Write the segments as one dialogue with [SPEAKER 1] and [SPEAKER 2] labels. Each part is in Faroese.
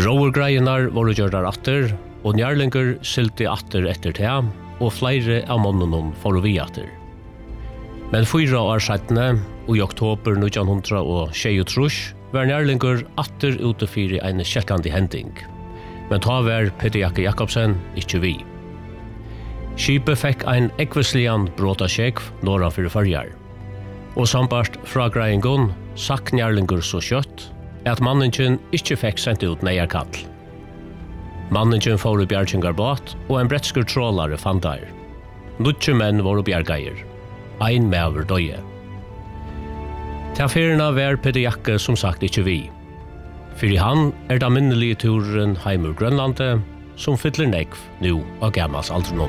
[SPEAKER 1] Råvergreinar var gjørdar atter, og njarlingur silti atter etter te, og flere av mannunum for vi atter. Men 4 år settene, og i oktober 1923, var njarlingur atter ute fyrir en sjekkandi hending. Men ta var Peter Jakke Jakobsen ikkje vi. Skipet fikk ein ekvislian bråta sjekv norran fyrir farjar. Og sambart fra greiengun sakk njarlingur så kjøtt, at manningen ikkje fikk sendt ut neiarkall. Manningen får i bjergjengarbåt, og en brettskur trålare fann der. 9 menn var bjergeier. Ein mever døye. Til ferina var Peter Jakke som sagt ikkje vi. Fyrir han det minnelige turen heim ur Grønlandet, som fyller nekv nu av gammals aldrenom.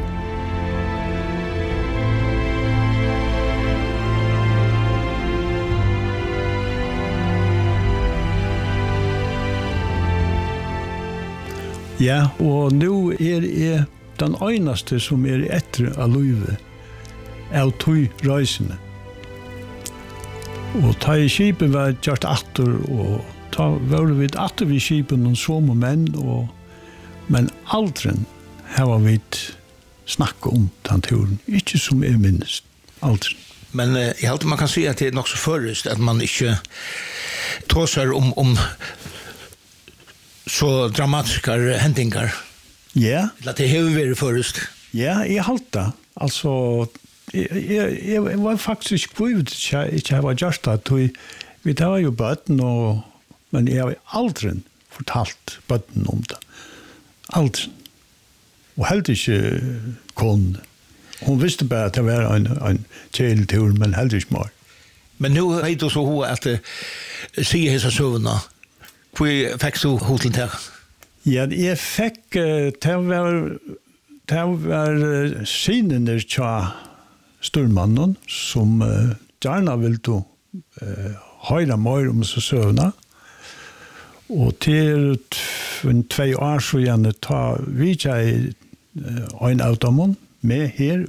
[SPEAKER 2] Ja, og nu jeg den øynaste som etter av livet av 2 reisene. Og ta i skipet var gjort atter, og ta var vi atter vid skipet noen små menn, men aldri har vi snakket om den turen. Ikke som minst, aldri.
[SPEAKER 3] Men jeg halte man kan si at det nok så først at man ikke tåser om så dramatiska hendingar.
[SPEAKER 2] Ja.
[SPEAKER 3] Att det har varit först.
[SPEAKER 2] Ja, jag halta. Alltså jag var faktiskt kvitt jag var just att vi tar ju button och men jag har aldrig fortalt button om det. Aldrig. Och helt inte kon. Hon visste bara att det var en tjejtur men helt inte mer.
[SPEAKER 3] Men nu är det så att se hesa sövna. Hvor fikk du hotel til?
[SPEAKER 2] Ja, jeg fikk det var synene til stormannen som gjerne ville høre mer om så søvna. Og til 2 år så gjerne ta vidtje en av dem med her.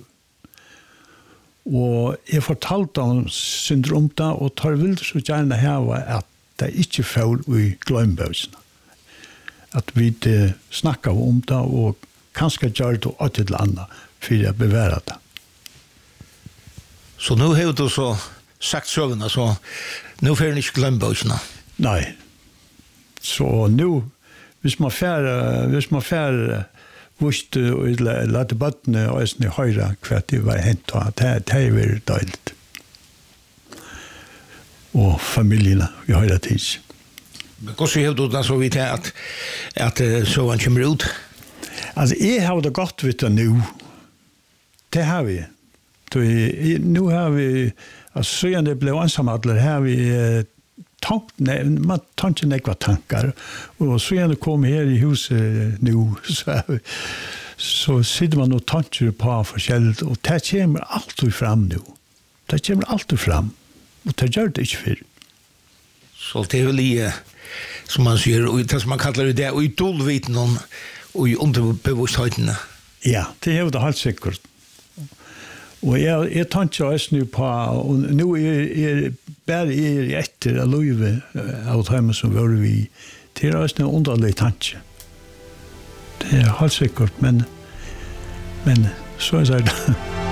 [SPEAKER 2] Og jeg fortalte om syndrom da, og tar ville så gjerne heve at det ikke får i glømbøsene. At vi snakker om det, og kanskje gjør det et eller annet for å bevare det.
[SPEAKER 3] Så nu har du så sagt søvnene, så nu får du ikke glømbøsene?
[SPEAKER 2] Nei. Så nu, hvis man får vust og lade bøttene og i høyre hva det var hent, det er veldig døyligt. Og familiene vi har det tids.
[SPEAKER 3] Men hvordan har du det så vidt at søvann kommer ut?
[SPEAKER 2] Altså, jeg har det godt vidt det nå. Det har vi. Nå har vi, altså, så gjerne det ble ansammadler, har vi man tar ikke nekva tankar. Og så gjerne kom her i huset nå, så sitter man og tanker på forskjellet, og det kommer alltid fram nå. Det kommer alltid fram. Og det gjør det ikke før.
[SPEAKER 3] Så det er vel i, som man sier, det som man kallar det, og i dolviten og i underbevissthøytene.
[SPEAKER 2] Ja, det er det helt sikkert. Og jeg tar ikke oss nå på, og nå bare etter av livet av tøymen som var vi, det er også noe underlig tanke. Det er helt sikkert, men så er det.